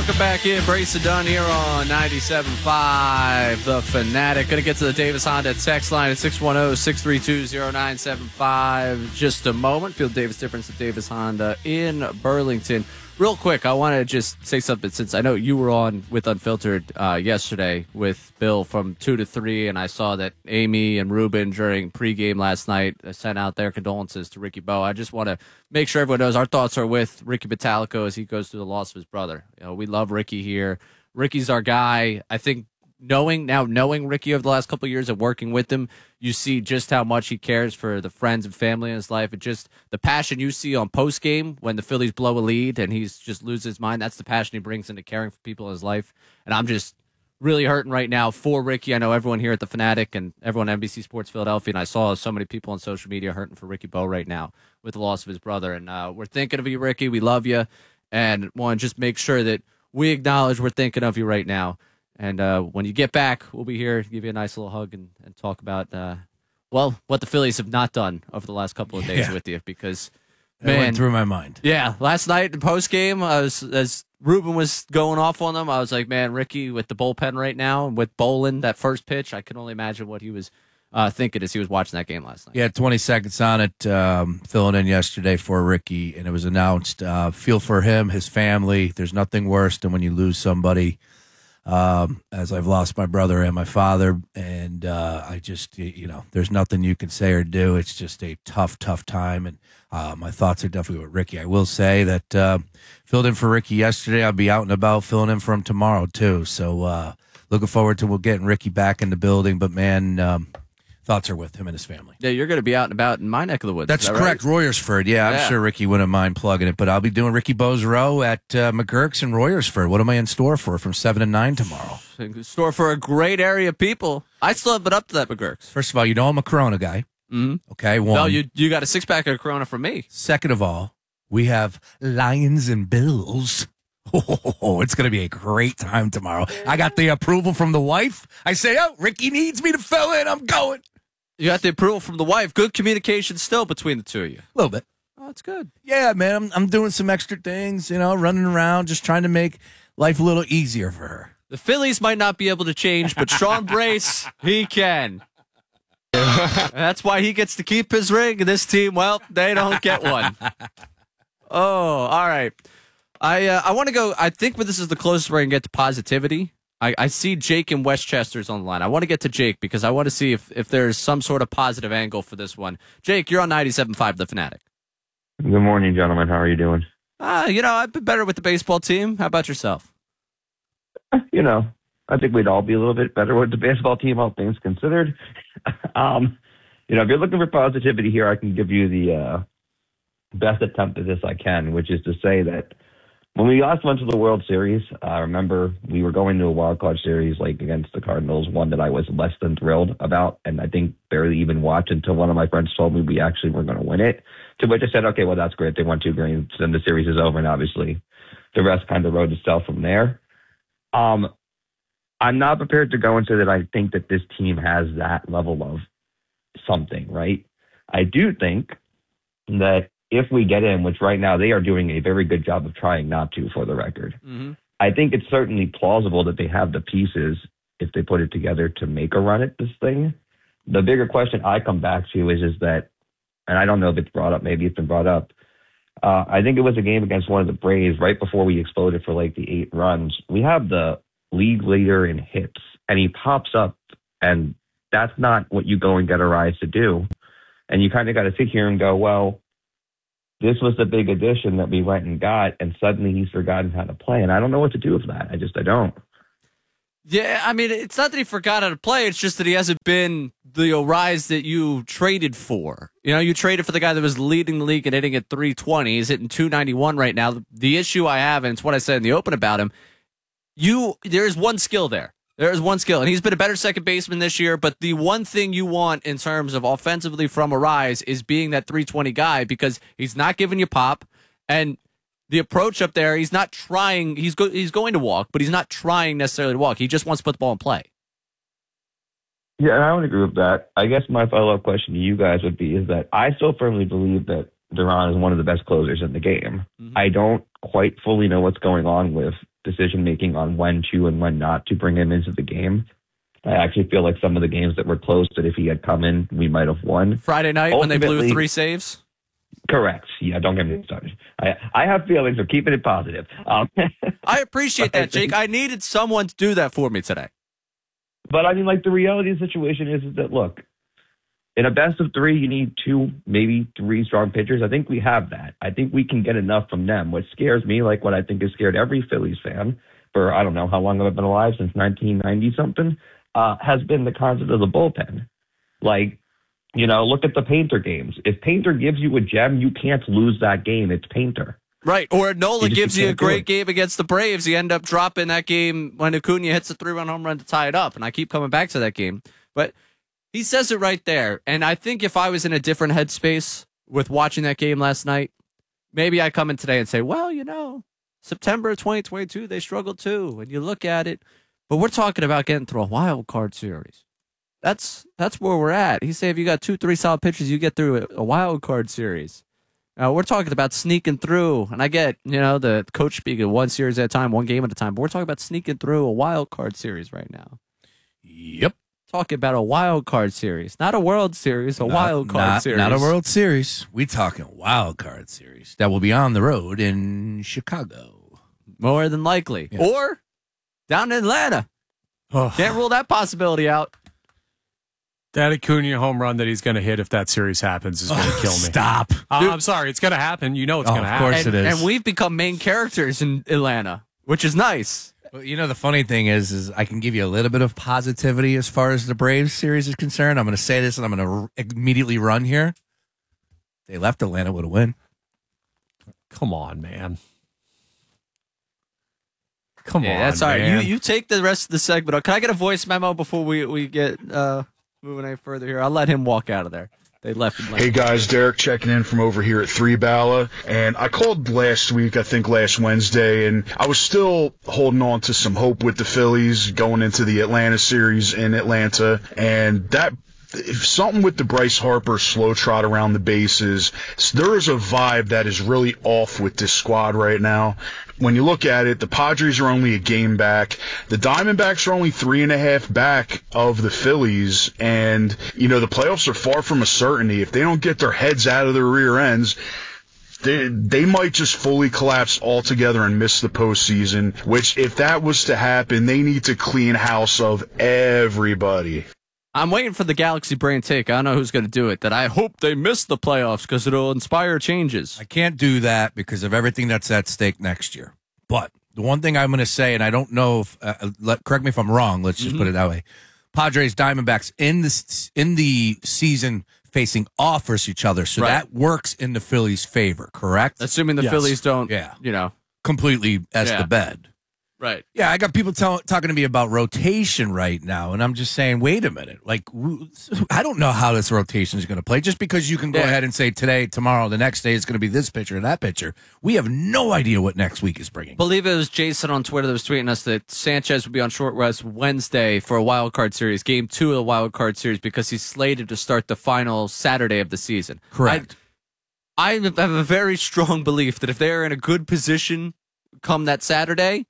Welcome back in. Brace and Dunn here on 97.5 The Fanatic. Going to get to the Davis Honda text line at 610-632-0975. Just a moment. Field Davis difference at Davis Honda in Burlington. Real quick, I want to just say something since I know you were on with Unfiltered yesterday with Bill from 2 to 3, and I saw that Amy and Ruben during pregame last night sent out their condolences to Ricky Bowe. I just want to make sure everyone knows our thoughts are with Ricky Bottalico as he goes through the loss of his brother. You know, we love Ricky here. Ricky's our guy. I think knowing Ricky over the last couple of years and working with him, you see just how much he cares for the friends and family in his life. And just the passion you see on post game when the Phillies blow a lead and he's just loses his mind. That's the passion he brings into caring for people in his life. And I'm just really hurting right now for Ricky. I know everyone here at the Fanatic and everyone at NBC Sports Philadelphia, and I saw so many people on social media hurting for Ricky Bowe right now with the loss of his brother. And we're thinking of you, Ricky. We love you, and want to just make sure that we acknowledge we're thinking of you right now. And when you get back, we'll be here to give you a nice little hug and talk about, what the Phillies have not done over the last couple of days with you. Because, man, went through my mind. Yeah, last night in postgame, as Ruben was going off on them, I was like, man, Ricky with the bullpen right now, with Bolin, that first pitch, I can only imagine what he was thinking as he was watching that game last night. Yeah, 20 seconds on it, filling in yesterday for Ricky, and it was announced, feel for him, his family. There's nothing worse than when you lose somebody. As I've lost my brother and my father, and I just, there's nothing you can say or do. It's just a tough time, and my thoughts are definitely with Ricky. I will say that filled in for Ricky yesterday. I'll be out and about filling in for him tomorrow, too. So looking forward to getting Ricky back in the building, but, man, thoughts are with him and his family. Yeah, you're going to be out and about in my neck of the woods. That's correct, right? Royersford. Yeah, I'm sure Ricky wouldn't mind plugging it, but I'll be doing Ricky Bowe's Row at McGurk's in Royersford. What am I in store for from 7 to 9 tomorrow? In store for a great area of people. I still haven't been up to that McGurk's. First of all, you know I'm a Corona guy. Mm-hmm. Okay, one. No, you got a six-pack of Corona from me. Second of all, we have Lions and Bills. Oh, it's going to be a great time tomorrow. I got the approval from the wife. I say, Ricky needs me to fill in. I'm going. You got the approval from the wife. Good communication still between the two of you. A little bit. Oh, that's good. Yeah, man. I'm doing some extra things, running around, just trying to make life a little easier for her. The Phillies might not be able to change, but Sean Brace, he can. That's why he gets to keep his ring. And this team, well, they don't get one. Oh, all right. I want to go. I think this is the closest we're going to get to positivity. I see Jake in Westchester's on the line. I want to get to Jake because I want to see if there's some sort of positive angle for this one. Jake, you're on 97.5 The Fanatic. Good morning, gentlemen. How are you doing? I've been better with the baseball team. How about yourself? I think we'd all be a little bit better with the baseball team, all things considered. If you're looking for positivity here, I can give you the best attempt at this I can, which is to say that when we last went to the World Series, I remember we were going to a wild card series against the Cardinals, one that I was less than thrilled about, and I think barely even watched until one of my friends told me we actually were going to win it. To which I said, okay, well, that's great. They won 2 games, then the series is over, and obviously the rest kind of wrote itself from there. I'm not prepared to go into that I think that this team has that level of something, right? I do think that if we get in, which right now they are doing a very good job of trying not to, for the record, I think it's certainly plausible that they have the pieces, if they put it together, to make a run at this thing. The bigger question I come back to is that, and I don't know if it's brought up, maybe it's been brought up, I think it was a game against one of the Braves right before we exploded for the 8 runs. We have the league leader in hits, and he pops up, and that's not what you go and get Arraez to do. And you kind of got to sit here and go, well, this was the big addition that we went and got, and suddenly he's forgotten how to play. And I don't know what to do with that. I don't. Yeah, I mean, it's not that he forgot how to play. It's just that he hasn't been the Arraez that you traded for. You traded for the guy that was leading the league and hitting at 320. He's hitting 291 right now. The issue I have, and it's what I said in the open about him, there's one skill there. There's one skill, and he's been a better second baseman this year, but the one thing you want in terms of offensively from Arraez is being that 320 guy because he's not giving you pop, and the approach up there, he's not trying. He's going to walk, but he's not trying necessarily to walk. He just wants to put the ball in play. Yeah, and I would agree with that. I guess my follow-up question to you guys would be is that I still firmly believe that Duran is one of the best closers in the game. I don't quite fully know what's going on with decision making on when to and when not to bring him into the game. I actually feel like some of the games that were close, that if he had come in, we might have won. Friday night when they blew 3 saves? Correct. Yeah, don't get me started. I have feelings, so keeping it positive. I appreciate that, Jake. I needed someone to do that for me today. But I mean, like, the reality of the situation is that, look, in a best of 3, you need 2, maybe 3 strong pitchers. I think we have that. I think we can get enough from them. What scares me, like what I think has scared every Phillies fan for, I don't know how long I've been alive, since 1990-something, has been the concept of the bullpen. Like, you know, look at the Painter games. If Painter gives you a gem, you can't lose that game. It's Painter. Right. Or Nola gives you a great game against the Braves. You end up dropping that game when Acuna hits a 3-run home run to tie it up. And I keep coming back to that game. But he says it right there. And I think if I was in a different headspace with watching that game last night, maybe I come in today and say, well, you know, September 2022, they struggled too. And you look at it. But we're talking about getting through a wild card series. That's where we're at. He said if you got 2-3 solid pitchers, you get through a wild card series. We're talking about sneaking through, and I get, you know, the coach speaking 1 series at a time, 1 game at a time, but we're talking about sneaking through a wild card series right now. Yep. Talking about a wild card series, not a World Series, wild card series. Not a World Series. We talking wild card series that will be on the road in Chicago. More than likely. Yeah. Or down in Atlanta. Oh. Can't rule that possibility out. That Acuna home run that he's going to hit if that series happens is going to kill me. Stop. I'm sorry. It's going to happen. You know it's going to happen. Of course it is. And we've become main characters in Atlanta, which is nice. Well, you know, the funny thing is I can give you a little bit of positivity as far as the Braves series is concerned. I'm going to say this, and I'm going to immediately run here. They left Atlanta with a win. Come on, man. Come on, that's all right. man. You take the rest of the segment. Can I get a voice memo before we get moving any further here? I'll let him walk out of there. They left him. Hey guys, Derek checking in from over here at 3 Bala, and I called last week, I think last Wednesday, and I was still holding on to some hope with the Phillies going into the Atlanta series in Atlanta, and that something with the Bryce Harper slow trot around the bases. There is a vibe that is really off with this squad right now. When you look at it, the Padres are only a game back. The Diamondbacks are only 3.5 back of the Phillies. And, you know, the playoffs are far from a certainty. If they don't get their heads out of their rear ends, they might just fully collapse altogether and miss the postseason, which, if that was to happen, they need to clean house of everybody. I'm waiting for the Galaxy Brain take. I don't know who's going to do it. That I hope they miss the playoffs because it'll inspire changes. I can't do that because of everything that's at stake next year. But the one thing I'm going to say, and I don't know if, correct me if I'm wrong, let's just put it that way. Padres, Diamondbacks in the season facing off versus each other. So that works in the Phillies' favor, correct? Assuming the Phillies don't, completely the bed. Right. Yeah, I got people talking to me about rotation right now, and I'm just saying, wait a minute. Like, I don't know how this rotation is going to play. Just because you can go ahead and say today, tomorrow, the next day, it's going to be this pitcher and that pitcher. We have no idea what next week is bringing. I believe it was Jason on Twitter that was tweeting us that Sanchez would be on short rest Wednesday for a wild card series, game 2 of the wild card series, because he's slated to start the final Saturday of the season. Correct. I have a very strong belief that if they're in a good position come that Saturday,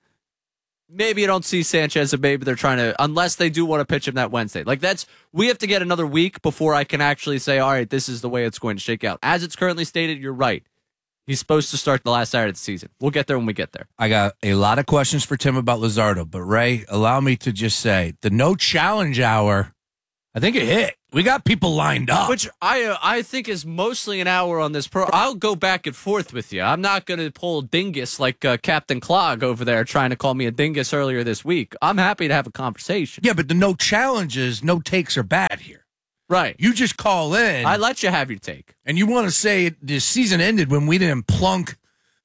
maybe you don't see Sanchez, and maybe they're trying to, unless they do want to pitch him that Wednesday. Like, we have to get another week before I can actually say, all right, this is the way it's going to shake out. As it's currently stated, you're right. He's supposed to start the last Saturday of the season. We'll get there when we get there. I got a lot of questions for Tim about Luzardo, but Ray, allow me to just say, the no challenge hour, I think it hit. We got people lined up. Which I think is mostly an hour on this pro. I'll go back and forth with you. I'm not going to pull dingus like Captain Clog over there trying to call me a dingus earlier this week. I'm happy to have a conversation. Yeah, but the no challenges, no takes are bad here. Right. You just call in. I let you have your take. And you want to say the season ended when we didn't plunk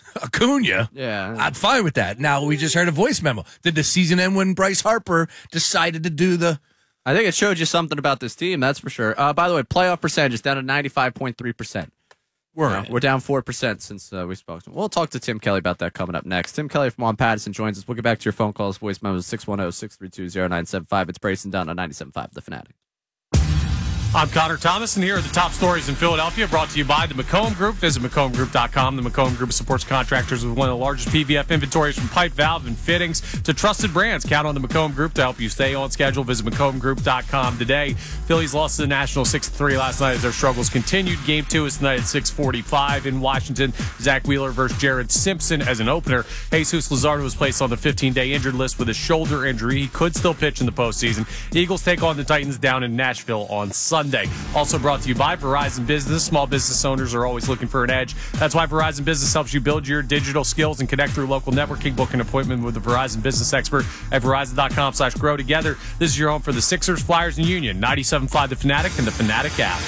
Acuna. Yeah. I'm fine with that. Now, we just heard a voice memo. Did the season end when Bryce Harper decided to do the... I think it showed you something about this team, that's for sure. By the way, playoff percentage is down to 95.3%. We're down 4% since we spoke. We'll talk to Tim Kelly about that coming up next. Tim Kelly from Juan Patterson joins us. We'll get back to your phone calls. Voice memos 610-632-0975. It's Brayson down on 97.5, The Fanatic. I'm Connor Thomas, and here are the top stories in Philadelphia, brought to you by the McComb Group. Visit McCombGroup.com. The McComb Group supports contractors with one of the largest PVF inventories, from pipe, valve, and fittings to trusted brands. Count on the McComb Group to help you stay on schedule. Visit McCombGroup.com today. Phillies lost to the Nationals 6-3 last night as their struggles continued. Game 2 is tonight at 6:45 in Washington. Zach Wheeler versus Jared Simpson as an opener. Jesus Luzardo was placed on the 15-day injured list with a shoulder injury. He could still pitch in the postseason. Eagles take on the Titans down in Nashville on Sunday. Also brought to you by Verizon Business. Small business owners are always looking for an edge. That's why Verizon Business helps you build your digital skills and connect through local networking. Book an appointment with a Verizon Business expert at Verizon.com/grow together. This is your home for the Sixers, Flyers, and Union. 97.5 The Fanatic and the Fanatic app.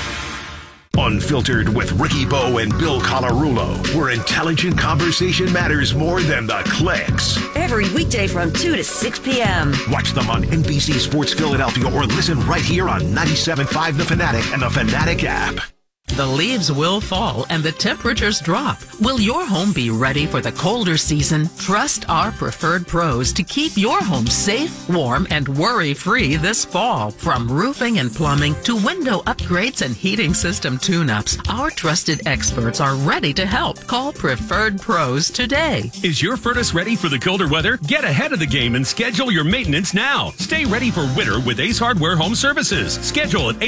Unfiltered with Ricky Bo and Bill Colarulo, where intelligent conversation matters more than the clicks. Every weekday from 2 to 6 p.m. Watch them on NBC Sports Philadelphia or listen right here on 97.5 The Fanatic and the Fanatic app. The leaves will fall and the temperatures drop. Will your home be ready for the colder season? Trust our preferred pros to keep your home safe, warm, and worry-free this fall. From roofing and plumbing to window upgrades and heating system tune-ups, our trusted experts are ready to help. Call Preferred Pros today. Is your furnace ready for the colder weather? Get ahead of the game and schedule your maintenance now. Stay ready for winter with Ace Hardware Home Services. Schedule at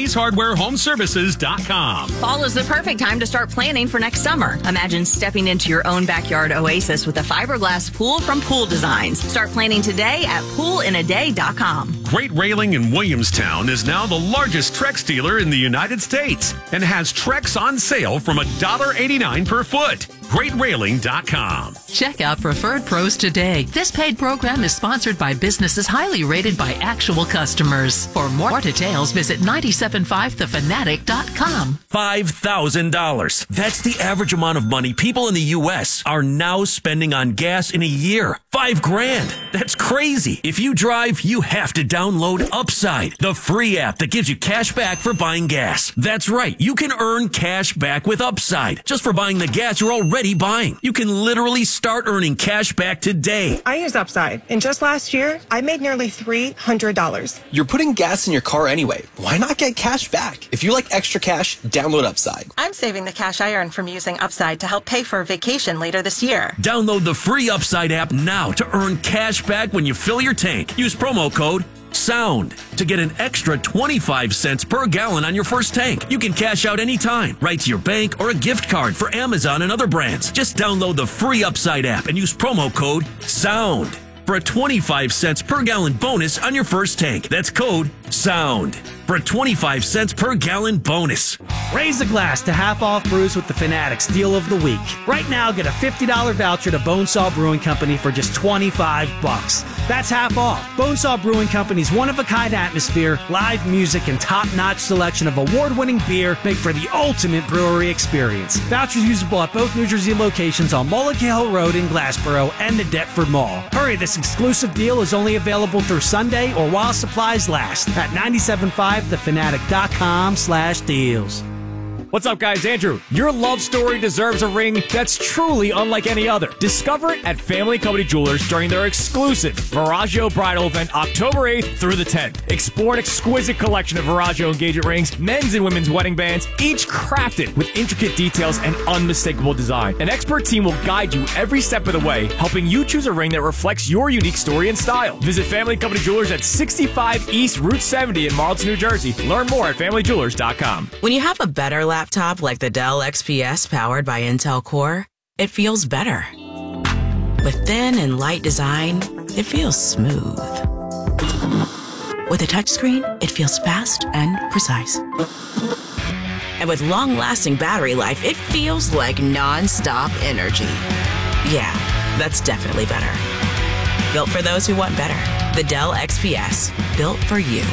acehardwarehomeservices.com. Fall is the perfect time to start planning for next summer. Imagine stepping into your own backyard oasis with a fiberglass pool from Pool Designs. Start planning today at poolinaday.com. Great Railing in Williamstown is now the largest Trex dealer in the United States and has Trex on sale from $1.89 per foot. GreatRailing.com. Check out Preferred Pros today. This paid program is sponsored by businesses highly rated by actual customers. For more details, visit 975thefanatic.com. $5,000. That's the average amount of money people in the U.S. are now spending on gas in a year. $5,000. That's crazy. If you drive, you have to download Upside, the free app that gives you cash back for buying gas. That's right. You can earn cash back with Upside just for buying the gas you're already buying. You can literally start earning cash back today. I use Upside, and just last year, I made nearly $300. You're putting gas in your car anyway. Why not get cash back? If you like extra cash, download Upside. I'm saving the cash I earn from using Upside to help pay for a vacation later this year. Download the free Upside app now to earn cash back when you fill your tank. Use promo code SOUND to get an extra 25 cents per gallon on your first tank. You can cash out anytime, right to your bank or a gift card for Amazon and other brands. Just download the free Upside app and use promo code SOUND for a 25 cents per gallon bonus on your first tank. That's code SOUND for a 25 cents per gallon bonus. Raise a glass to half off brews with the Fanatics deal of the week. Right now, get a $50 voucher to Bonesaw Brewing Company for just $25. That's half off. Bonesaw Brewing Company's one-of-a-kind atmosphere, live music, and top-notch selection of award-winning beer make for the ultimate brewery experience. Vouchers usable at both New Jersey locations on Mulligan Hill Road in Glassboro and the Deptford Mall. Hurry, this exclusive deal is only available through Sunday or while supplies last at 975thefanatic.com/deals. What's up, guys? Andrew. Your love story deserves a ring that's truly unlike any other. Discover it at Family Company Jewelers during their exclusive Viraggio Bridal event October 8th through the 10th. Explore an exquisite collection of Viraggio engagement rings, men's and women's wedding bands, each crafted with intricate details and unmistakable design. An expert team will guide you every step of the way, helping you choose a ring that reflects your unique story and style. Visit Family Company Jewelers at 65 East Route 70 in Marlton, New Jersey. Learn more at FamilyJewelers.com. When you have a better laptop like the Dell XPS powered by Intel Core, it feels better. With thin and light design, it feels smooth. With a touchscreen, it feels fast and precise. And with long-lasting battery life, it feels like non-stop energy. Yeah, that's definitely better. Built for those who want better. The Dell XPS, built for you.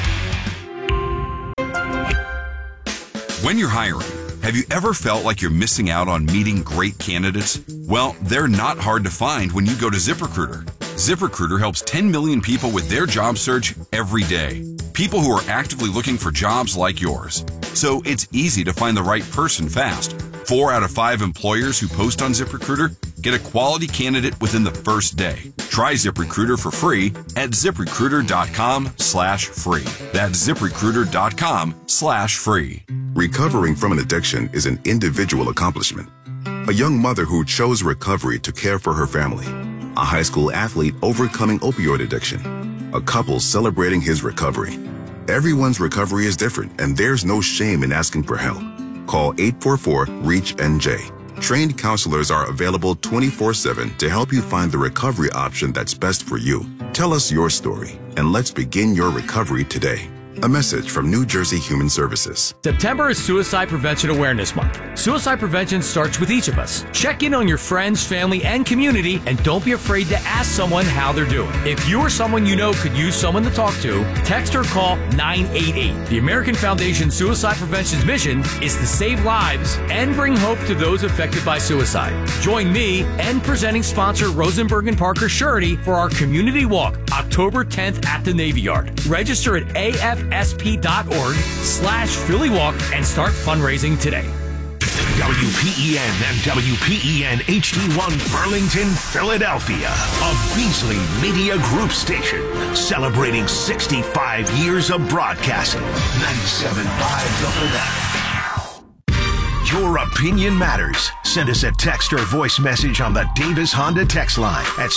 When you're hiring, have you ever felt like you're missing out on meeting great candidates? Well, they're not hard to find when you go to ZipRecruiter. ZipRecruiter helps 10 million people with their job search every day. People who are actively looking for jobs like yours. So it's easy to find the right person fast. 4 out of 5 employers who post on ZipRecruiter Get a quality candidate within the first day. Try ZipRecruiter for free at ZipRecruiter.com/free. That's ZipRecruiter.com/free. Recovering from an addiction is an individual accomplishment. A young mother who chose recovery to care for her family. A high school athlete overcoming opioid addiction. A couple celebrating his recovery. Everyone's recovery is different, and there's no shame in asking for help. Call 844-REACH-NJ. Trained counselors are available 24/7 to help you find the recovery option that's best for you. Tell us your story, and let's begin your recovery today. A message from New Jersey Human Services. September is Suicide Prevention Awareness Month. Suicide prevention starts with each of us. Check in on your friends, family, and community, and don't be afraid to ask someone how they're doing. If you or someone you know could use someone to talk to, text or call 988. The American Foundation Suicide Prevention's mission is to save lives and bring hope to those affected by suicide. Join me and presenting sponsor Rosenberg and Parker Surety for our community walk, October 10th at the Navy Yard. Register at afsp.org/Philly Walk and start fundraising today. WPEN and WPEN HD1 Burlington, Philadelphia. A Beasley Media Group station celebrating 65 years of broadcasting. 97.5 The Fanatic. Your opinion matters. Send us a text or voice message on the Davis Honda text line at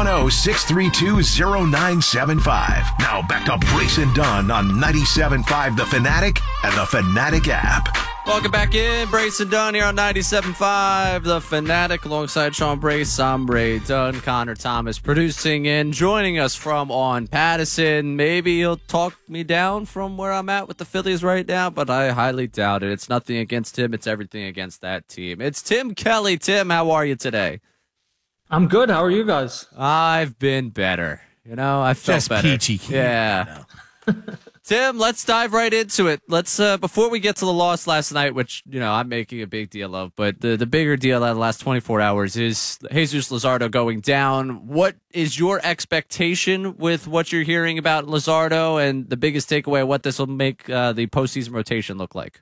610-632-0975. Now back to Brace and Dunn on 97.5 The Fanatic and the Fanatic app. Welcome back in. Brace and Dunn here on 97.5 The Fanatic alongside Sean Brace. I'm Ray Dunn. Connor Thomas producing and joining us from on Pattison. Maybe he'll talk me down from where I'm at with the Phillies right now, but I highly doubt it. It's nothing against him. It's everything against that team. It's Tim Kelly. Tim, how are you today? I'm good. How are you guys? I've been better. You know, I felt Just better. peachy. Yeah. Tim, let's dive right into it. Let's before we get to the loss last night, which I'm making a big deal of, but the bigger deal out of the last 24 hours is Jesus Luzardo going down. What is your expectation with what you're hearing about Luzardo, and the biggest takeaway of what this will make the postseason rotation look like?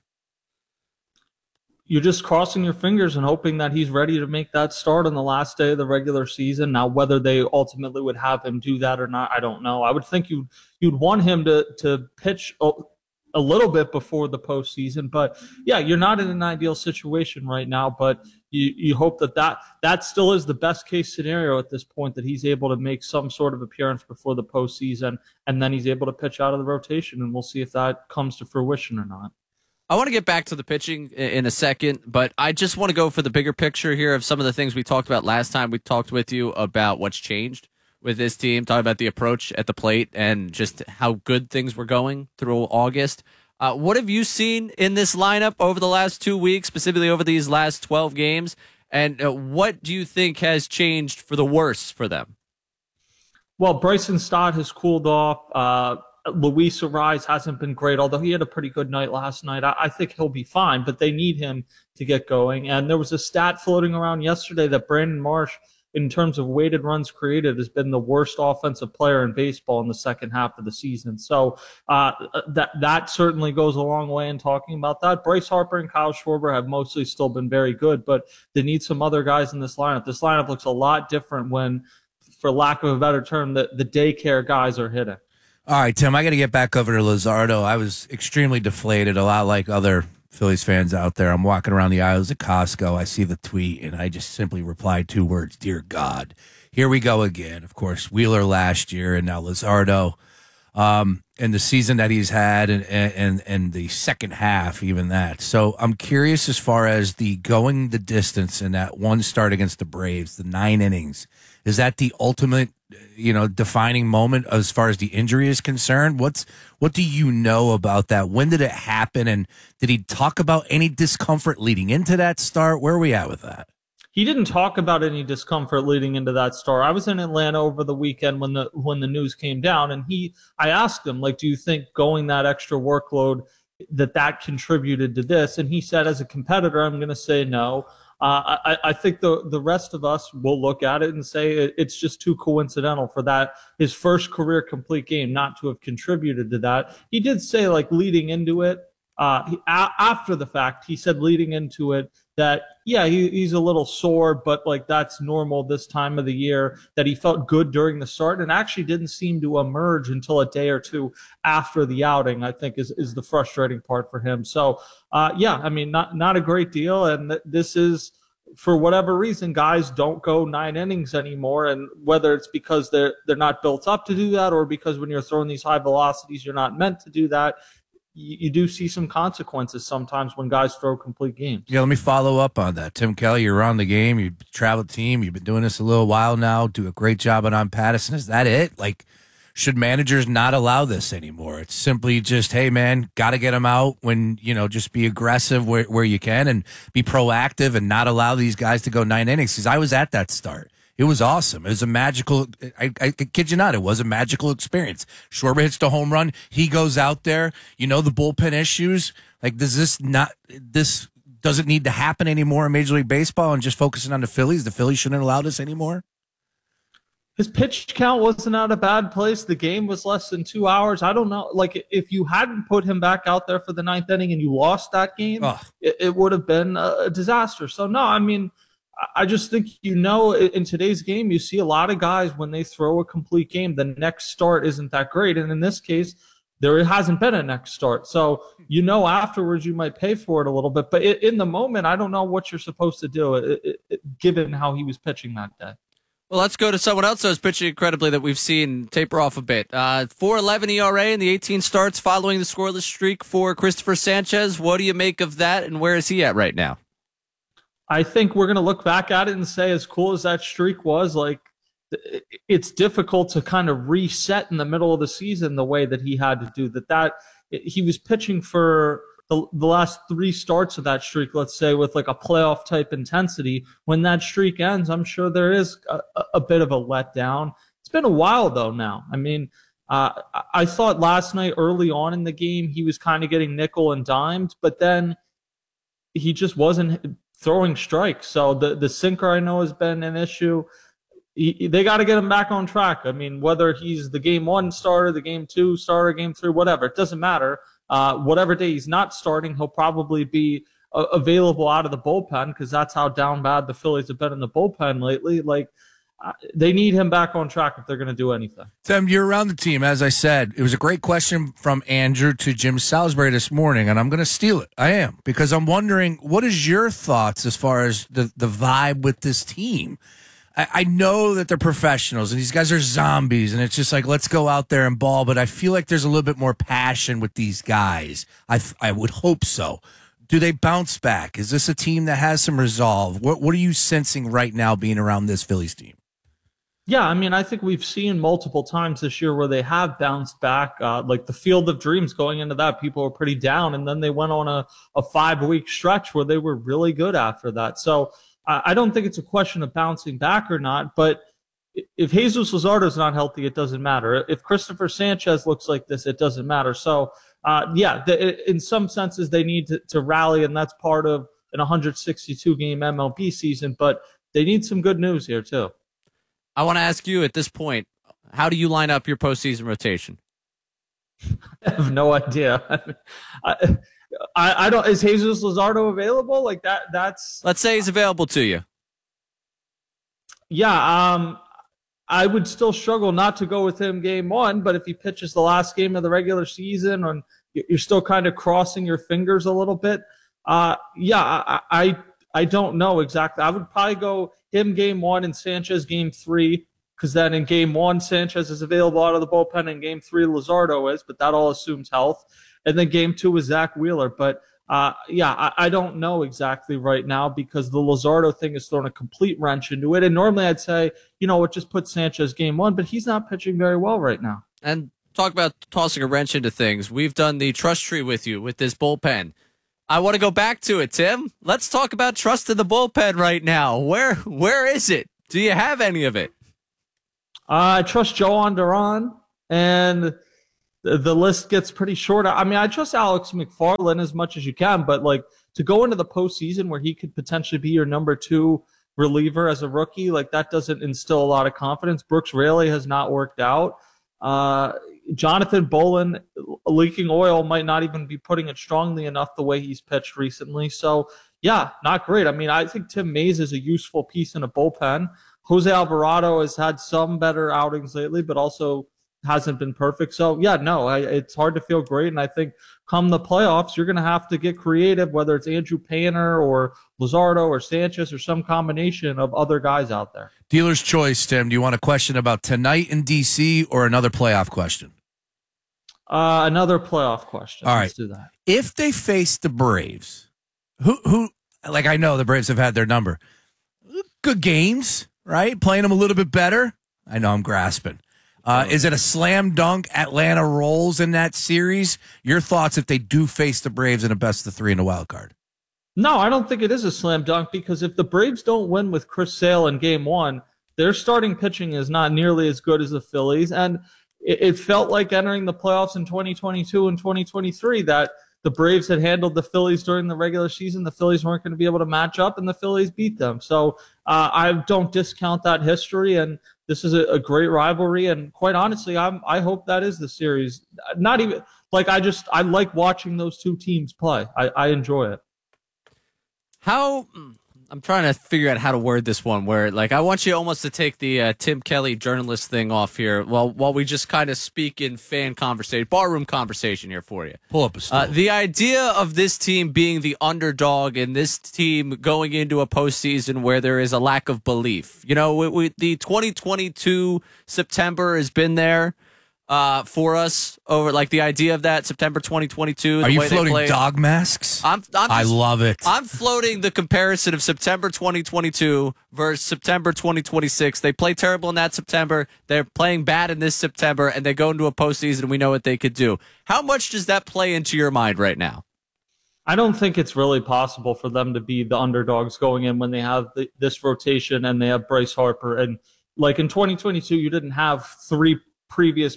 You're just crossing your fingers and hoping that he's ready to make that start on the last day of the regular season. Now, whether they ultimately would have him do that or not, I don't know. I would think you'd want him to pitch a little bit before the postseason. But, yeah, you're not in an ideal situation right now. But you hope that still is the best-case scenario at this point, that he's able to make some sort of appearance before the postseason, and then he's able to pitch out of the rotation, and we'll see if that comes to fruition or not. I want to get back to the pitching in a second, but I just want to go for the bigger picture here of some of the things we talked about last time we talked with you about what's changed with this team, talking about the approach at the plate and just how good things were going through August. What have you seen in this lineup over the last 2 weeks, specifically over these last 12 games? And what do you think has changed for the worse for them? Well, Bryson Stott has cooled off. Luis Arraez hasn't been great, although he had a pretty good night last night. I think he'll be fine, but they need him to get going. And there was a stat floating around yesterday that Brandon Marsh, in terms of weighted runs created, has been the worst offensive player in baseball in the second half of the season. So that certainly goes a long way in talking about that. Bryce Harper and Kyle Schwarber have mostly still been very good, but they need some other guys in this lineup. This lineup looks a lot different when, for lack of a better term, the daycare guys are hitting. All right, Tim, I got to get back over to Luzardo. I was extremely deflated, a lot like other Phillies fans out there. I'm walking around the aisles at Costco. I see the tweet, and I just simply replied 2 words, "Dear God." Here we go again. Of course, Wheeler last year, and now Luzardo. And the season that he's had, and the second half, even that. So I'm curious as far as the going the distance in that one start against the Braves, the 9 innings. Is that the ultimate, defining moment as far as the injury is concerned? What do you know about that? When did it happen? And did he talk about any discomfort leading into that start? Where are we at with that? He didn't talk about any discomfort leading into that start. I was in Atlanta over the weekend when the news came down, and I asked him, do you think going that extra workload that contributed to this? And he said, as a competitor, I'm going to say no. I think the rest of us will look at it and say it's just too coincidental for that, his first career complete game, not to have contributed to that. He did say, leading into it, after the fact, he said leading into it, that, yeah, he's a little sore, but like that's normal this time of the year, that he felt good during the start and actually didn't seem to emerge until a day or two after the outing, I think is the frustrating part for him. So, yeah, I mean, not a great deal. And this is, for whatever reason, guys don't go 9 innings anymore. And whether it's because they're not built up to do that, or because when you're throwing these high velocities, you're not meant to do that, you do see some consequences sometimes when guys throw complete games. Yeah, let me follow up on that. Tim Kelly, you're on the game. You travel team. You've been doing this a little while now. Do a great job on Patterson. Is that it? Like, should managers not allow this anymore? It's simply just, hey, man, got to get them out when, just be aggressive where you can and be proactive and not allow these guys to go 9 innings. Because I was at that start. It was awesome. It was a magical, I kid you not, it was a magical experience. Schwarber hits the home run. He goes out there. The bullpen issues. Like, does it need to happen anymore in Major League Baseball and just focusing on the Phillies? The Phillies shouldn't allow this anymore? His pitch count wasn't at a bad place. The game was less than 2 hours. I don't know. Like, if you hadn't put him back out there for the 9th inning and you lost that game, it would have been a disaster. So, no, I mean, I just think, in today's game, you see a lot of guys when they throw a complete game, the next start isn't that great. And in this case, there hasn't been a next start. So, afterwards you might pay for it a little bit. But in the moment, I don't know what you're supposed to do, given how he was pitching that day. Well, let's go to someone else who's pitching incredibly that we've seen taper off a bit. 4.11 ERA in the 18 starts following the scoreless streak for Christopher Sanchez. What do you make of that, and where is he at right now? I think we're going to look back at it and say, as cool as that streak was, like, it's difficult to kind of reset in the middle of the season the way that he had to do that. He was pitching for the last 3 starts of that streak, let's say, with like a playoff type intensity. When that streak ends, I'm sure there is a bit of a letdown. It's been a while though now. I mean, I thought last night early on in the game, he was kind of getting nickel and dimed, but then he just wasn't throwing strikes. So the sinker, I know, has been an issue. They got to get him back on track. I mean, whether he's the game 1 starter, the game 2 starter, game 3, whatever, it doesn't matter. Whatever day he's not starting, he'll probably be available out of the bullpen, because that's how down bad the Phillies have been in the bullpen lately. Like, they need him back on track if they're going to do anything. Tim, you're around the team. As I said, it was a great question from Andrew to Jim Salisbury this morning, and I'm going to steal it. I am, because I'm wondering, what is your thoughts as far as the vibe with this team? I know that they're professionals and these guys are zombies, and it's just like, let's go out there and ball, but I feel like there's a little bit more passion with these guys. I would hope so. Do they bounce back? Is this a team that has some resolve? What are you sensing right now being around this Phillies team? Yeah, I mean, I think we've seen multiple times this year where they have bounced back. Like the Field of Dreams, going into that, people were pretty down, and then they went on a 5-week stretch where they were really good after that. So I don't think it's a question of bouncing back or not, but if Jesus Luzardo's not healthy, it doesn't matter. If Christopher Sanchez looks like this, it doesn't matter. So, in some senses, they need to rally, and that's part of an 162-game MLB season, but they need some good news here, too. I want to ask you at this point, how do you line up your postseason rotation? I have no idea. I don't. Is Jesus Luzardo available? Like that? Let's say he's available to you. Yeah. I would still struggle not to go with him game 1, but if he pitches the last game of the regular season, and you're still kind of crossing your fingers a little bit. I don't know exactly. I would probably go him game 1 and Sanchez game 3, because then in game 1, Sanchez is available out of the bullpen, and game 3, Luzardo is, but that all assumes health. And then game 2 is Zach Wheeler. But I don't know exactly right now, because the Luzardo thing has thrown a complete wrench into it. And normally I'd say, just put Sanchez game 1, but he's not pitching very well right now. And talk about tossing a wrench into things. We've done the trust tree with you with this bullpen. I want to go back to it, Tim. Let's talk about trust in the bullpen right now. Where is it? Do you have any of it? I trust Joan Duran, and the list gets pretty short. I mean, I trust Alex McFarland as much as you can, but like to go into the postseason where he could potentially be your number 2 reliever as a rookie, like that doesn't instill a lot of confidence. Brooks Raley has not worked out. Jonathan Bolin, leaking oil, might not even be putting it strongly enough the way he's pitched recently. So Yeah, not great. I mean, I think Tim Mays is a useful piece in a bullpen. Jose Alvarado has had some better outings lately, but also hasn't been perfect. So, yeah, no, it's hard to feel great. And I think come the playoffs, you're going to have to get creative, whether it's Andrew Painter or Luzardo or Sanchez or some combination of other guys out there. Dealer's choice, Tim. Do you want a question about tonight in D.C. or another playoff question? Another playoff question. All right. Let's do that. If they face the Braves, who like I know the Braves have had their number. Good games, right? Playing them a little bit better. I know I'm grasping. Is it a slam dunk? Atlanta rolls in that series. Your thoughts if they do face the Braves in a best of three in the wild card? No, I don't think it is a slam dunk because if the Braves don't win with Chris Sale in game one, their starting pitching is not nearly as good as the Phillies. And it felt like entering the playoffs in 2022 and 2023 that the Braves had handled the Phillies during the regular season. The Phillies weren't going to be able to match up, and the Phillies beat them. So I don't discount that history, and this is a great rivalry. And quite honestly, I hope that is the series. Not even like I like watching those two teams play. I enjoy it. I'm trying to figure out how to word this one where, like, I want you almost to take the Tim Kelly journalist thing off here while we just kind of speak in fan conversation, barroom conversation here for you. Pull up a stool. The idea of this team being the underdog and this team going into a postseason where there is a lack of belief. You know, the 2022 September has been there for us over, like, the idea of that September 2022. Are you floating dog masks? I love it. I'm floating the comparison of September 2022 versus September 2026. They play terrible in that September. They're playing bad in this September, and they go into a postseason. We know what they could do. How much does that play into your mind right now? I don't think it's really possible for them to be the underdogs going in when they have this rotation and they have Bryce Harper. And like in 2022, you didn't have four previous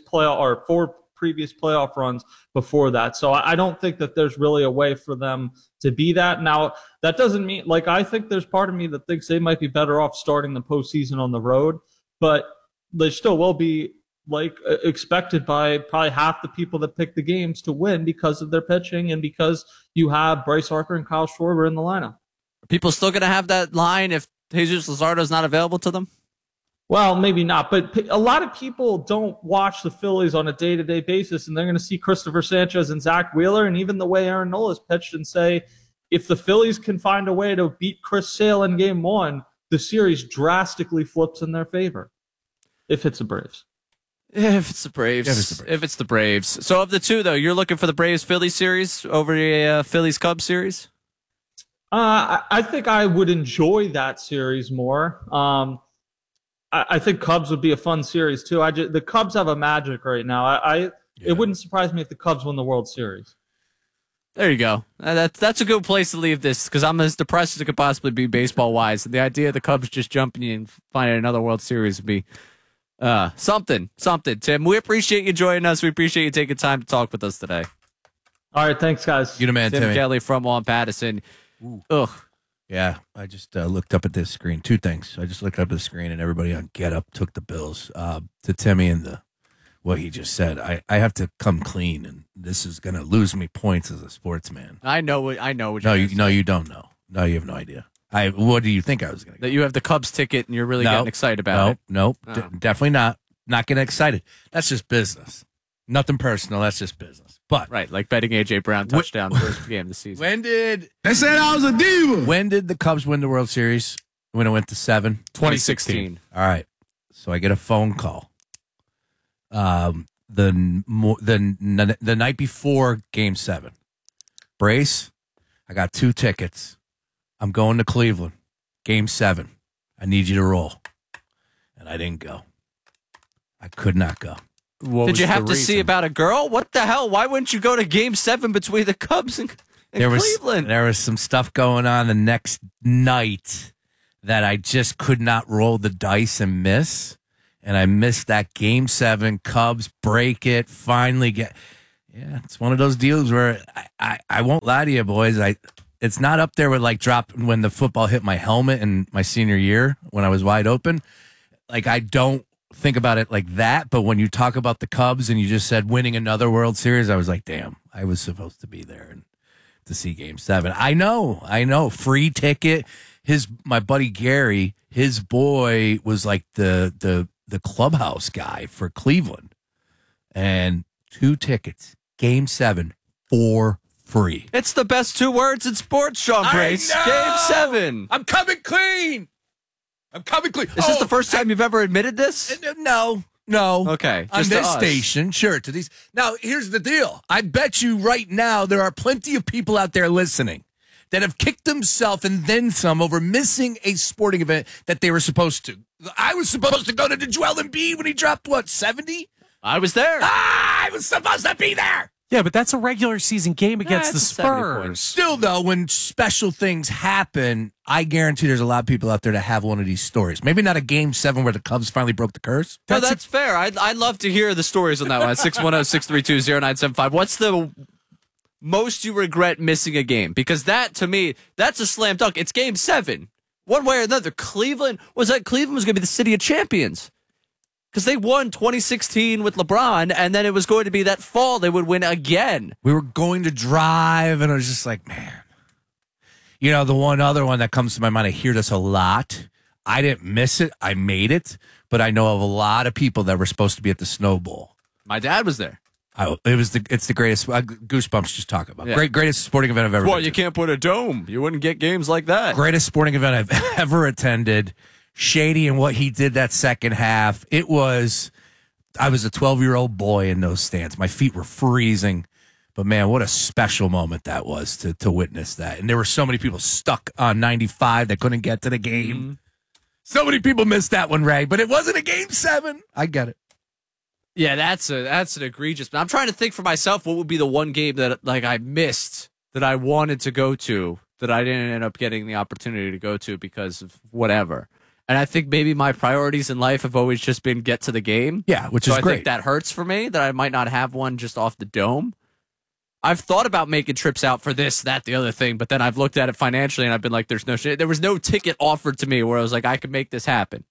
playoff runs before that. So I don't think that there's really a way for them to be that. Now, that doesn't mean, like, I think there's part of me that thinks they might be better off starting the postseason on the road, but they still will be, like, expected by probably half the people that pick the games to win because of their pitching and because you have Bryce Harper and Kyle Schwarber in the lineup. Are people still going to have that line if Jesus Luzardo is not available to them? Well, maybe not, but a lot of people don't watch the Phillies on a day-to-day basis, and they're going to see Christopher Sanchez and Zach Wheeler, and even the way Aaron Nola pitched, and say, if the Phillies can find a way to beat Chris Sale in game one, the series drastically flips in their favor, if it's the Braves. If it's the Braves. So of the two, though, you're looking for the Braves-Phillies series over the Phillies-Cubs series? I think I would enjoy that series more. I think Cubs would be a fun series too. The Cubs have a magic right now. It wouldn't surprise me if the Cubs won the World Series. There you go. That's a good place to leave this because I'm as depressed as it could possibly be baseball wise. And the idea of the Cubs just jumping in and finding another World Series would be something. Tim, we appreciate you joining us. We appreciate you taking time to talk with us today. All right, thanks, guys. You the man, Tim Timmy. Kelly from Juan Patterson. Ugh. Yeah, I just looked up at this screen. Two things. I just looked up at the screen, and everybody on Get Up took the Bills. To Timmy and what he just said, I have to come clean, and this is going to lose me points as a sportsman. I know what you don't know. No, you have no idea. What do you think I was going to get? That you have the Cubs ticket, and you're really getting excited about it. Nope. Definitely not. Not getting excited. That's just business. Nothing personal. That's just business. But right, like betting A.J. Brown touchdown first game of the season. They said I was a diva. When did the Cubs win the World Series? When it went to 7? 2016. All right. So I get a phone call. The night before Game 7. Brace, I got 2 tickets. I'm going to Cleveland. Game 7. I need you to roll. And I didn't go. I could not go. Did you have to see about a girl? What the hell? Why wouldn't you go to Game 7 between the Cubs and Cleveland? There was some stuff going on the next night that I just could not roll the dice and miss. And I missed that Game 7. Cubs break it, finally get... Yeah, it's one of those deals where I won't lie to you, boys. It's not up there with like dropping when the football hit my helmet in my senior year when I was wide open. Like, I don't think about it like that, but when you talk about the Cubs and you just said winning another World Series, I was like, damn, I was supposed to be there. And to see Game 7. I know. Free ticket. My buddy Gary, his boy was like the clubhouse guy for Cleveland. And 2 tickets, Game 7, for free. It's the best 2 words in sports, Sean Brace. Game 7. I'm coming clean. Is this the first time you've ever admitted this? No. Okay. On this station, sure. To these. Now, here's the deal. I bet you right now there are plenty of people out there listening that have kicked themselves and then some over missing a sporting event that they were supposed to. I was supposed to go to Joel Embiid when he dropped, 70? I was there. I was supposed to be there. Yeah, but that's a regular season game against the Spurs. Still, though, when special things happen, I guarantee there's a lot of people out there that have one of these stories. Maybe not a Game 7 where the Cubs finally broke the curse. No, that's fair. I'd love to hear the stories on that one. 610-632-0975. What's the most you regret missing a game? Because that, to me, that's a slam dunk. It's Game 7. One way or another. Cleveland was going to be the city of champions. Because they won 2016 with LeBron, and then it was going to be that fall they would win again. We were going to drive, and I was just like, man. You know, the one other one that comes to my mind, I hear this a lot. I didn't miss it. I made it. But I know of a lot of people that were supposed to be at the Snow Bowl. My dad was there. It's the greatest. Goosebumps just talking about. Yeah. Greatest sporting event I've ever been to. You can't put a dome. You wouldn't get games like that. Greatest sporting event I've ever attended. Shady and what he did that second half. I was a 12-year-old boy in those stands. My feet were freezing. But, man, what a special moment that was to witness that. And there were so many people stuck on 95 that couldn't get to the game. Mm-hmm. So many people missed that one, Ray. But it wasn't a Game 7. I get it. Yeah, that's an egregious. But I'm trying to think for myself what would be the one game that I missed that I wanted to go to that I didn't end up getting the opportunity to go to because of whatever. And I think maybe my priorities in life have always just been get to the game. Yeah, which is great. I think that hurts for me that I might not have one just off the dome. I've thought about making trips out for this, that, the other thing, but then I've looked at it financially and I've been like, there's no shit. There was no ticket offered to me where I was like, I could make this happen.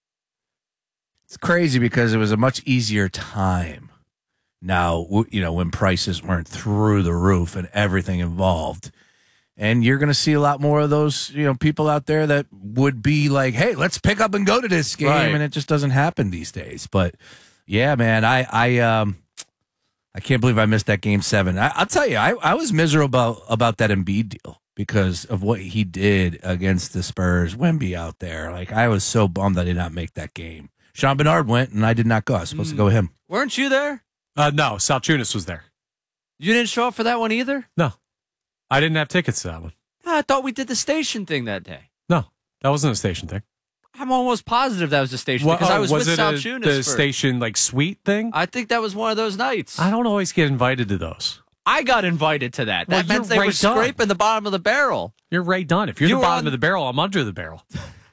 It's crazy because it was a much easier time. Now, when prices weren't through the roof and everything involved. And you're going to see a lot more of those, people out there that would be like, hey, let's pick up and go to this game. Right. And it just doesn't happen these days. But, yeah, man, I can't believe I missed that Game 7. I'll tell you, I was miserable about that Embiid deal because of what he did against the Spurs. Wemby out there. I was so bummed I did not make that game. Sean Bernard went, and I did not go. I was supposed to go with him. Weren't you there? No, Salchunas was there. You didn't show up for that one either? No. I didn't have tickets to that one. I thought we did the station thing that day. No, that wasn't a station thing. I'm almost positive that was a station thing because I was with Salchunas. The station suite thing? I think that was one of those nights. I don't always get invited to those. I got invited to that. That meant they were scraping the bottom of the barrel. You're Ray Dunn. If you're the bottom of the barrel, I'm under the barrel.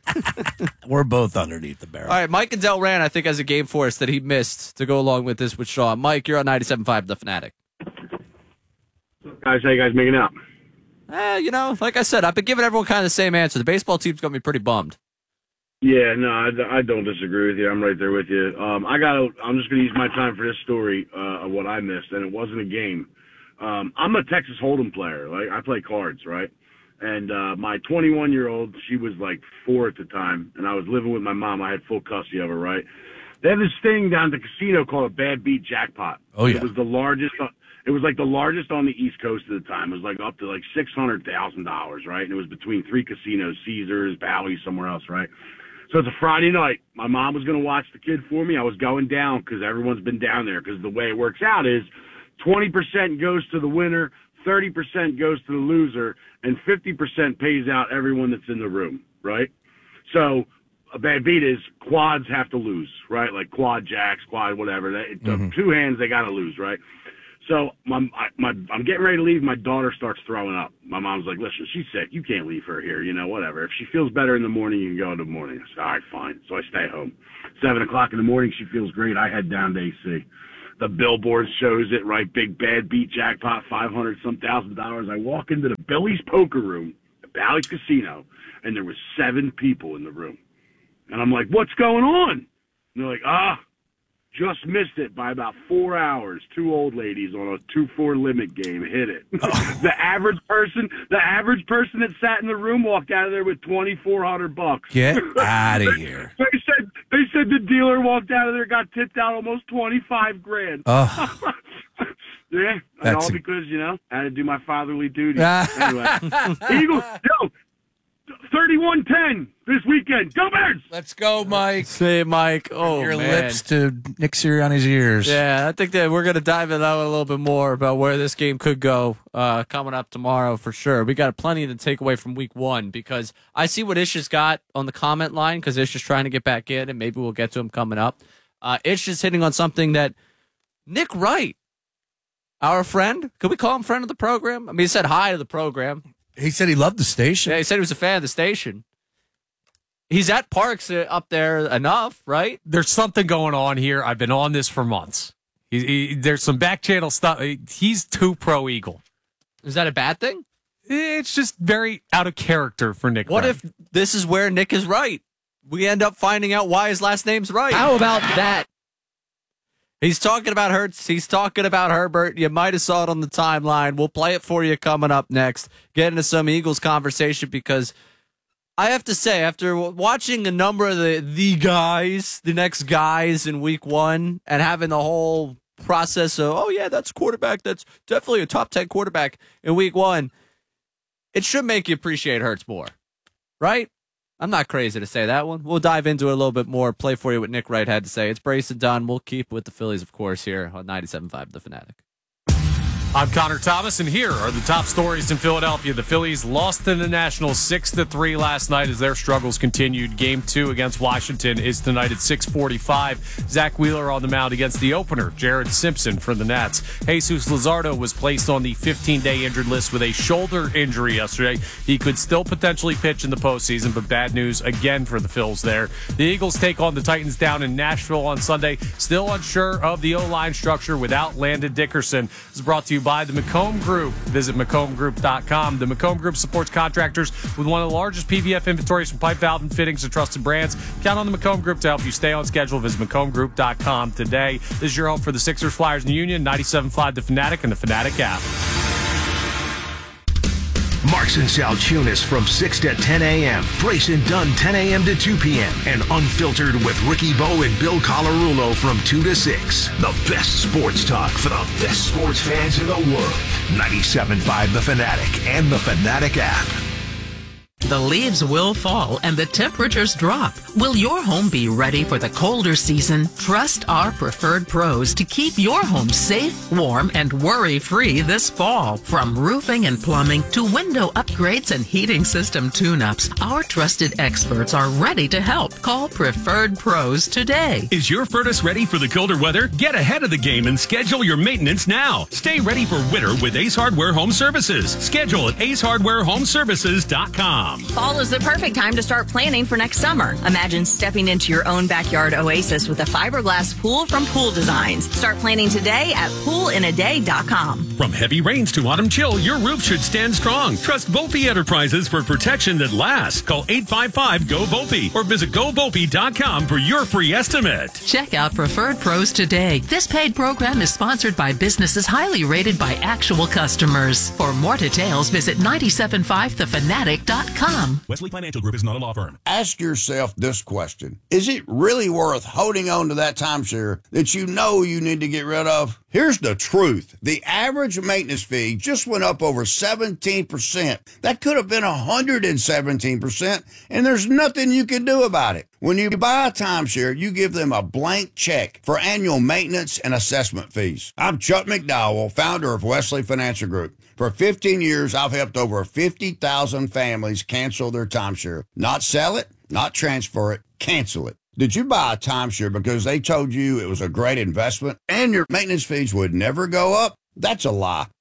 We're both underneath the barrel. All right, Mike and Delran, I think, has a game for us that he missed to go along with this with Sean. Mike, you're on 97.5 The Fanatic. Guys, how you guys making out? Like I said, I've been giving everyone kind of the same answer. The baseball team's got me pretty bummed. Yeah, no, I don't disagree with you. I'm right there with you. I'm just going to use my time for this story of what I missed, and it wasn't a game. I'm a Texas Hold'em player. I play cards, right? And my 21-year-old, she was 4 at the time, and I was living with my mom. I had full custody of her, right? They have this thing down at the casino called a Bad Beat Jackpot. Oh, yeah. It was the largest. It was the largest on the East Coast at the time. It was up to $600,000, right? And it was between 3 casinos, Caesars, Bally's, somewhere else, right? So it's a Friday night. My mom was going to watch the kid for me. I was going down because everyone's been down there because the way it works out is 20% goes to the winner, 30% goes to the loser, and 50% pays out everyone that's in the room, right? So a bad beat is quads have to lose, right? Quad jacks, quad whatever. Two hands, they got to lose, right? So I'm getting ready to leave. My daughter starts throwing up. My mom's like, listen, she's sick. You can't leave her here, whatever. If she feels better in the morning, you can go in the morning. I said, all right, fine. So I stay home. 7 o'clock in the morning, she feels great. I head down to AC. The billboard shows it, right? Big Bad Beat Jackpot, $500,000. I walk into the Billy's Poker Room at Bally's Casino, and there was 7 people in the room. And I'm like, what's going on? And they're like, Just missed it by about 4 hours. 2 old ladies on a 2-4 limit game hit it. The average person that sat in the room walked out of there with $2,400. Get out of here. They said the dealer walked out of there, got tipped out almost $25,000. Oh. Yeah, and all because, I had to do my fatherly duty. Anyway, Eagles, 31-10 this weekend. Go Bears! Let's go, Mike. Say, Mike. Oh, your man. lips to Nick Sirianni's ears. Yeah, I think that we're going to dive into that a little bit more about where this game could go coming up tomorrow for sure. We got plenty to take away from week 1 because I see what Ish has got on the comment line because Ish is trying to get back in, and maybe we'll get to him coming up. Ish is hitting on something that Nick Wright, our friend, could we call him friend of the program? I mean, he said hi to the program. He said he loved the station. Yeah, he said he was a fan of the station. He's at Parks up there enough, right? There's something going on here. I've been on this for months. There's some back channel stuff. He's too pro-Eagle. Is that a bad thing? It's just very out of character for Nick. What Wright. if this is where Nick is right? We end up finding out why his last name's right. How about that? He's talking about Hurts. He's talking about Herbert. You might have saw it on the timeline. We'll play it for you coming up next. Get into some Eagles conversation because I have to say, after watching a number of the next guys in week 1 and having the whole process of, oh, yeah, that's a quarterback. That's definitely a top 10 quarterback in week 1. It should make you appreciate Hurts more, right? I'm not crazy to say that one. We'll dive into it a little bit more, play for you what Nick Wright had to say. It's Brace and Dunn. We'll keep with the Phillies, of course, here on 97.5 The Fanatic. I'm Connor Thomas, and here are the top stories in Philadelphia. The Phillies lost to the Nationals 6-3 last night as their struggles continued. Game 2 against Washington is tonight at 6:45. Zach Wheeler on the mound against the opener, Jared Simpson for the Nats. Jesus Luzardo was placed on the 15-day injured list with a shoulder injury yesterday. He could still potentially pitch in the postseason, but bad news again for the Phils there. The Eagles take on the Titans down in Nashville on Sunday. Still unsure of the O-line structure without Landon Dickerson. This is brought to you by the McComb Group. Visit McCombGroup.com. The McComb Group supports contractors with one of the largest PVF inventories from pipe, valve, and fittings to trusted brands. Count on the McComb Group to help you stay on schedule. Visit McCombGroup.com today. This is your home for the Sixers, Flyers, and Union. 97.5 The Fanatic and the Fanatic app. Marks and Salchunas from 6 to 10 a.m. Brace and Dunn 10 a.m. to 2 p.m. And Unfiltered with Ricky Bo and Bill Colarulo from 2 to 6. The best sports talk for the best sports fans in the world. 97.5 The Fanatic and the Fanatic app. The leaves will fall and the temperatures drop. Will your home be ready for the colder season? Trust our preferred pros to keep your home safe, warm, and worry-free this fall. From roofing and plumbing to window upgrades and heating system tune-ups, our trusted experts are ready to help. Call Preferred Pros today. Is your furnace ready for the colder weather? Get ahead of the game and schedule your maintenance now. Stay ready for winter with Ace Hardware Home Services. Schedule at acehardwarehomeservices.com. Fall is the perfect time to start planning for next summer. Imagine stepping into your own backyard oasis with a fiberglass pool from Pool Designs. Start planning today at poolinaday.com. From heavy rains to autumn chill, your roof should stand strong. Trust Volpe Enterprises for protection that lasts. Call 855-GO-VOLPE or visit GoVolpe.com for your free estimate. Check out Preferred Pros today. This paid program is sponsored by businesses highly rated by actual customers. For more details, visit 975thefanatic.com. Wesley Financial Group is not a law firm. Ask yourself this question. Is it really worth holding on to that timeshare that you know you need to get rid of? Here's the truth. The average maintenance fee just went up over 17%. That could have been 117%, and there's nothing you can do about it. When you buy a timeshare, you give them a blank check for annual maintenance and assessment fees. I'm Chuck McDowell, founder of Wesley Financial Group. For 15 years, I've helped over 50,000 families cancel their timeshare. Not sell it, not transfer it, cancel it. Did you buy a timeshare because they told you it was a great investment and your maintenance fees would never go up? That's a lie.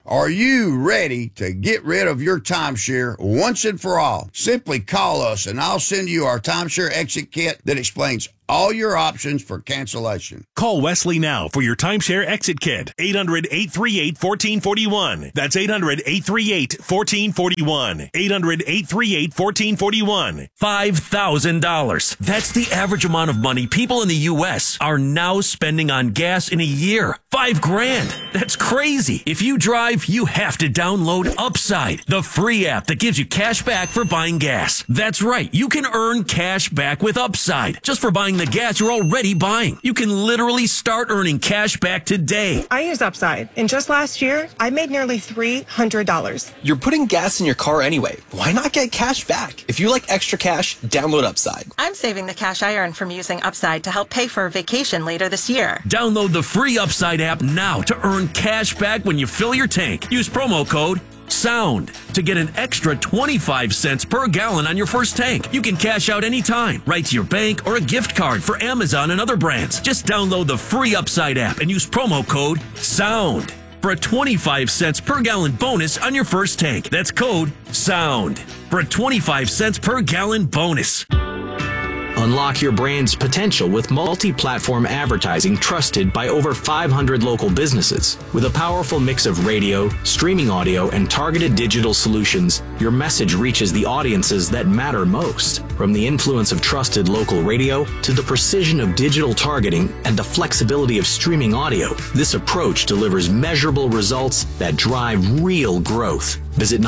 Are you ready to get rid of your timeshare once and for all? Simply call us and I'll send you our timeshare exit kit that explains all your options for cancellation. Call Wesley now for your timeshare exit kit. 800-838-1441. That's 800-838-1441. 800-838-1441. $5,000. That's the average amount of money people in the U.S. are now spending on gas in a year. $5,000. That's crazy. If you drive, you have to download Upside, the free app that gives you cash back for buying gas. That's right. You can earn cash back with Upside just for buying the gas you're already buying. You can literally start earning cash back today. I use Upside, and just last year, I made nearly $300. You're putting gas in your car anyway. Why not get cash back? If you like extra cash, download Upside. I'm saving the cash I earn from using Upside to help pay for a vacation later this year. Download the free Upside app now to earn cash back when you fill your tank. Use promo code SOUND to get an extra 25 cents per gallon on your first tank. You can cash out anytime, right to your bank or a gift card for Amazon and other brands. Just download the free Upside app and use promo code SOUND for a 25 cents per gallon bonus on your first tank. That's code SOUND for a 25 cents per gallon bonus. Unlock your brand's potential with multi-platform advertising trusted by over 500 local businesses. With a powerful mix of radio, streaming audio, and targeted digital solutions, your message reaches the audiences that matter most. From the influence of trusted local radio to the precision of digital targeting and the flexibility of streaming audio, this approach delivers measurable results that drive real growth. Visit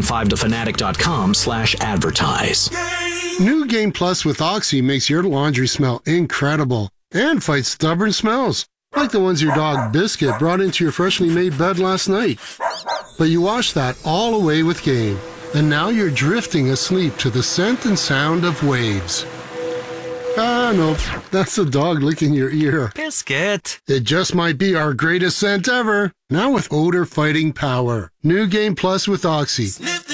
975thefanatic.com/advertise. New Game Plus with Oxy makes your laundry smell incredible and fights stubborn smells, like the ones your dog Biscuit brought into your freshly made bed last night. But you wash that all away with Game, and now you're drifting asleep to the scent and sound of waves. Ah, no, that's the dog licking your ear. Biscuit. It just might be our greatest scent ever, now with odor-fighting power. New Game Plus with Oxy.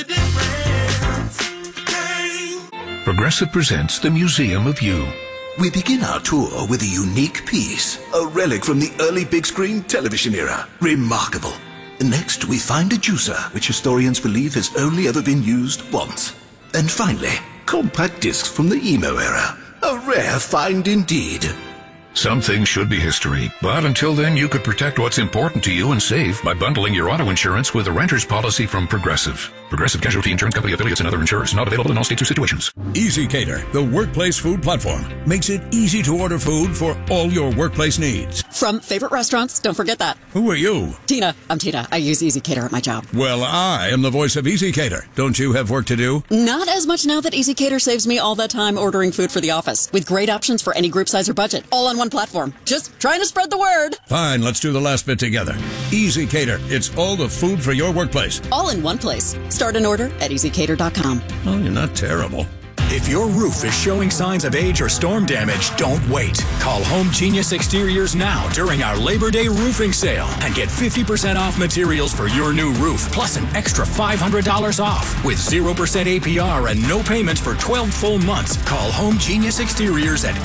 Progressive presents the Museum of You. We begin our tour with a unique piece, a relic from the early big screen television era. Remarkable. Next, we find a juicer, which historians believe has only ever been used once. And finally, compact discs from the emo era. A rare find indeed. Some things should be history, but until then you could protect what's important to you and save by bundling your auto insurance with a renter's policy from Progressive. Progressive Casualty Insurance Company affiliates and other insurers. Not available in all states or situations. Easy Cater, the workplace food platform, makes it easy to order food for all your workplace needs. From favorite restaurants, don't forget that. Who are you? Tina. I'm Tina. I use Easy Cater at my job. Well, I am the voice of Easy Cater. Don't you have work to do? Not as much now that Easy Cater saves me all that time ordering food for the office, with great options for any group size or budget, all on one platform. Just trying to spread the word. Fine, let's do the last bit together. Easy Cater. It's all the food for your workplace. All in one place. Start an order at easycater.com. Oh, you're not terrible. If your roof is showing signs of age or storm damage, don't wait. Call Home Genius Exteriors now during our Labor Day roofing sale and get 50% off materials for your new roof, plus an extra $500 off. With 0% APR and no payments for 12 full months, call Home Genius Exteriors at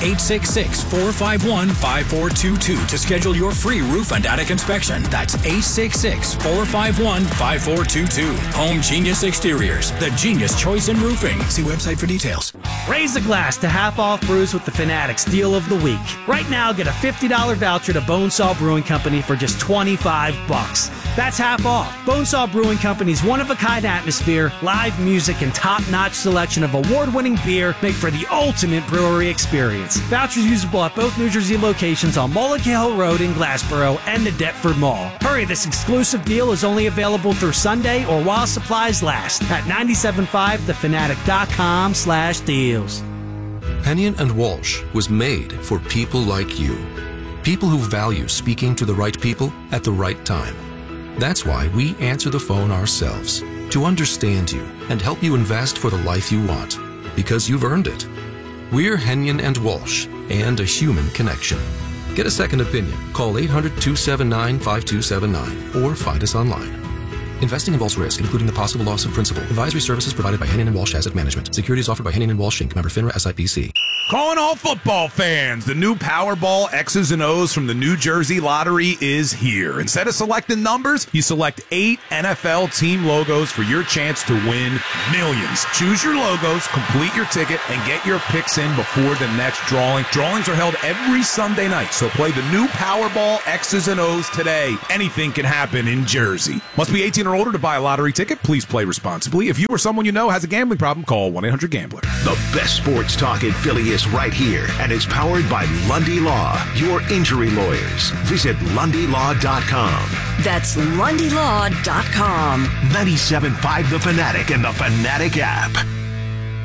866-451-5422 to schedule your free roof and attic inspection. That's 866-451-5422. Home Genius Exteriors, the genius choice in roofing. See website for details. Raise a glass to half off brews with the Fanatics deal of the week. Right now, get a $50 voucher to Bonesaw Brewing Company for just $25. That's half off. Bonesaw Brewing Company's one-of-a-kind atmosphere, live music, and top-notch selection of award-winning beer make for the ultimate brewery experience. Vouchers usable at both New Jersey locations on Mulligan Hill Road in Glassboro and the Deptford Mall. Hurry, this exclusive deal is only available through Sunday or while supplies last at 975thefanatic.com/deals. Hennion and Walsh was made for people like you. People who value speaking to the right people at the right time. That's why we answer the phone ourselves, to understand you and help you invest for the life you want, because you've earned it. We're Hennion and Walsh, and a human connection. Get a second opinion. Call 800-279-5279 or find us online. Investing involves risk, including the possible loss of principal. Advisory services provided by Hennion and Walsh Asset Management. Securities offered by Hennion and Walsh Inc. Member FINRA SIPC. Calling all football fans, the new Powerball X's and O's from the New Jersey Lottery is here. Instead of selecting numbers, you select 8 NFL team logos for your chance to win millions. Choose your logos, complete your ticket, and get your picks in before the next drawing. Drawings are held every Sunday night, so play the new Powerball X's and O's today. Anything can happen in Jersey. Must be 18 or older to buy a lottery ticket. Please play responsibly. If you or someone you know has a gambling problem, call 1-800-GAMBLER. The best sports talk in Philly is right here, and it's powered by Lundy Law, your injury lawyers. Visit LundyLaw.com. That's LundyLaw.com. 97.5 The Fanatic and the Fanatic app.